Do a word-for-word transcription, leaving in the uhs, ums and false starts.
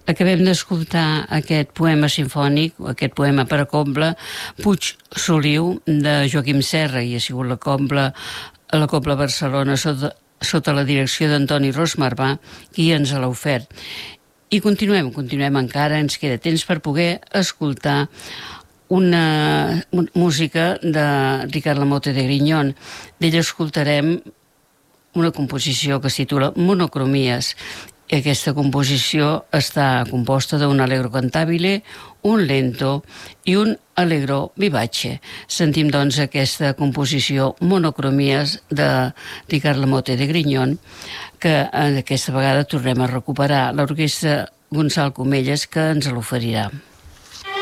Acabem d'escoltar aquest poema sinfònic, aquest poema per a cobla, Puig Soliu, de Joaquim Serra, i ha sigut la cobla, la Cobla Barcelona, sota, sota la direcció d'Antoni Rosmarbà, qui ens l'ha ofert. I continuem, continuem encara, ens queda temps per poder escoltar una música de Ricard Lamote de Grignon. D'ell escoltarem una composició que es titula Monocromies. Aquesta composició està composta d'un allegro cantabile, un lento i un allegro vivace. Sentim, doncs, aquesta composició Monocromies de Ricard Lamote de Grignon, que aquesta vegada tornem a recuperar l'orquestra Gonçal Comelles, que ens l'oferirà.